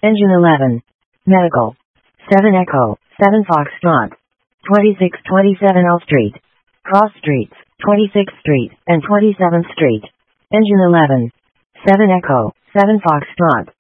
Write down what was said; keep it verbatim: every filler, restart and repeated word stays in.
Engine eleven. Medical. seven Echo, seven Foxtrot. twenty-six twenty-seven L Street. Cross Streets, twenty-sixth Street, and twenty-seventh Street. Engine eleven. seven Echo, seven Foxtrot.